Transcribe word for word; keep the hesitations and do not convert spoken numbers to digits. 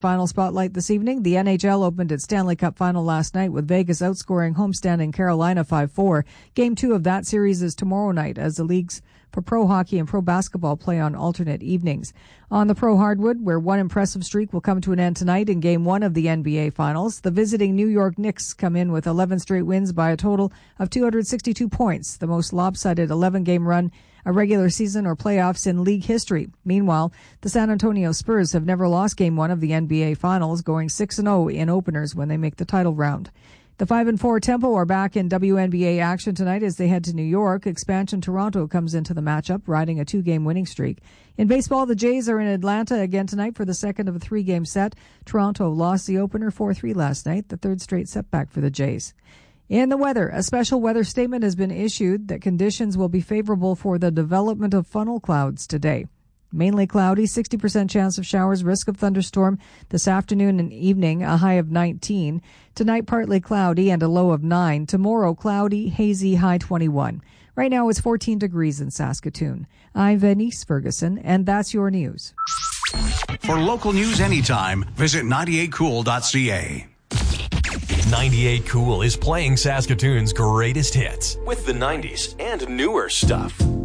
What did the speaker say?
Final spotlight this evening. The N H L opened its Stanley Cup final last night with Vegas outscoring homestanding Carolina five four. Game two of that series is tomorrow night as the leagues for pro hockey and pro basketball play on alternate evenings. On the pro hardwood, where one impressive streak will come to an end tonight in Game one of the N B A Finals, the visiting New York Knicks come in with eleven straight wins by a total of two hundred sixty-two points, the most lopsided eleven-game run a regular season or playoffs in league history. Meanwhile, the San Antonio Spurs have never lost Game one of the N B A Finals, going six and oh in openers when they make the title round. The five and four Tempo are back in W N B A action tonight as they head to New York. Expansion Toronto comes into the matchup, riding a two-game winning streak. In baseball, the Jays are in Atlanta again tonight for the second of a three-game set. Toronto lost the opener four three last night, the third straight setback for the Jays. In the weather, a special weather statement has been issued that conditions will be favorable for the development of funnel clouds today. Mainly cloudy, sixty percent chance of showers, risk of thunderstorm this afternoon and evening, a high of nineteen. Tonight, partly cloudy and a low of nine. Tomorrow, cloudy, hazy, high twenty-one. Right now, it's fourteen degrees in Saskatoon. I'm Venice Ferguson, and that's your news. For local news anytime, visit ninety-eight cool dot c a. ninety-eight Cool is playing Saskatoon's greatest hits with the nineties and newer stuff.